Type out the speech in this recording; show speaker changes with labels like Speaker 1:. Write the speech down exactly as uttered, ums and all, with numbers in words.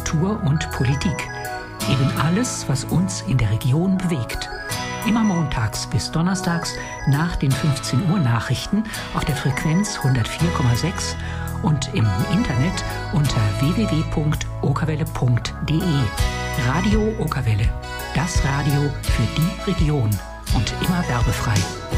Speaker 1: Kultur und Politik. Eben alles, was uns in der Region bewegt. Immer montags bis donnerstags nach den fünfzehn Uhr Nachrichten auf der Frequenz hundertvier Komma sechs und im Internet unter w w w punkt okerwelle punkt de. Radio Okerwelle, das Radio für die Region und immer werbefrei.